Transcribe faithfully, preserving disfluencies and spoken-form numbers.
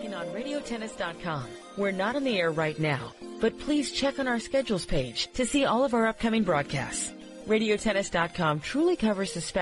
clicking on radio tennis dot com. We're not on the air right now, but please check on our schedules page to see all of our upcoming broadcasts. radio tennis dot com truly covers the spectrum